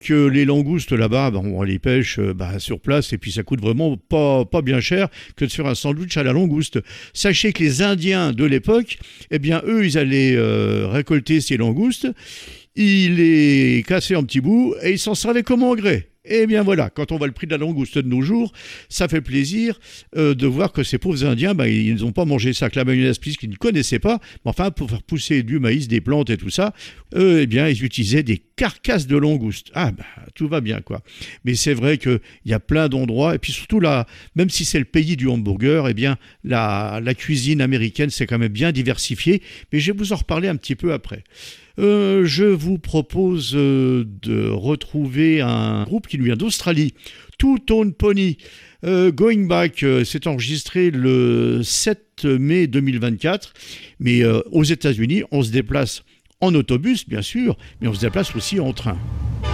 que les langoustes là-bas, on les pêche sur place et puis ça coûte vraiment pas bien cher que de se faire un sandwich à la langouste. Sachez que les Indiens de l'époque, eh bien eux, ils allaient récolter ces langoustes, ils les cassaient en petits bouts et ils s'en servaient comme engrais. Eh bien voilà, quand on voit le prix de la langouste de nos jours, ça fait plaisir de voir que ces pauvres Indiens, ils n'ont pas mangé ça avec la mayonnaise puisqu'ils ne connaissaient pas, mais enfin pour faire pousser du maïs, des plantes et tout ça, eux, eh bien ils utilisaient des carcasses de langoustes. Tout va bien quoi. Mais c'est vrai qu'il y a plein d'endroits, et puis surtout là, même si c'est le pays du hamburger, eh bien la cuisine américaine c'est quand même bien diversifiée, mais je vais vous en reparler un petit peu après. Je vous propose de retrouver un groupe qui nous vient d'Australie, Two Tone Pony. Going Back s'est enregistré le 7 mai 2024, mais aux États-Unis, on se déplace en autobus, bien sûr, mais on se déplace aussi en train.